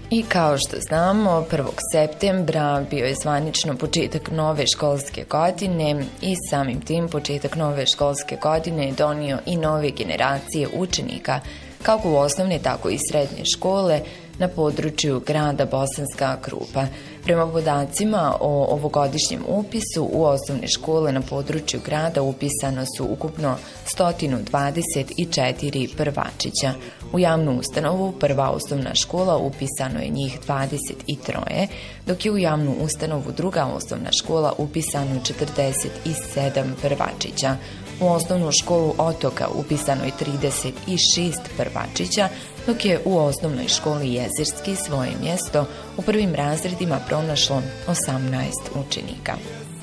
I kao što znamo, 1. septembra bio je zvanično početak nove školske godine i samim tim početak nove školske godine je donio i nove generacije učenika, kako u osnovne, tako i srednje škole na području grada Bosanska Krupa. Prema podacima o ovogodišnjem upisu u osnovne škole na području grada upisano su ukupno 124 prvačića. U javnu ustanovu prva osnovna škola upisano je njih 23, dok je u javnu ustanovu druga osnovna škola upisano 47 prvačića. U osnovnu školu Otoka upisano je 36 prvačića, dok je u osnovnoj školi Jezerski svoje mjesto u prvim razredima pronašlo 18 učenika.